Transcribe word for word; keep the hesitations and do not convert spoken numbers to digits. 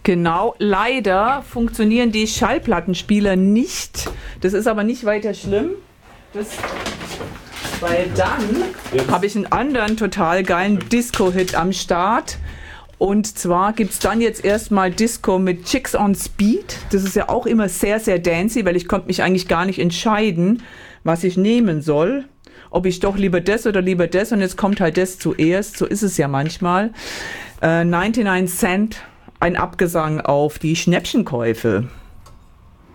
Genau, leider funktionieren die Schallplattenspieler nicht. Das ist aber nicht weiter schlimm. Das, weil dann habe ich einen anderen total geilen Disco-Hit am Start. Und zwar gibt es dann jetzt erstmal Disco mit Chicks on Speed. Das ist ja auch immer sehr, sehr dancey, weil ich konnte mich eigentlich gar nicht entscheiden, was ich nehmen soll. Ob ich doch lieber das oder lieber das. Und jetzt kommt halt das zuerst. So ist es ja manchmal. Äh, neunundneunzig Cent. Ein Abgesang auf die Schnäppchenkäufe.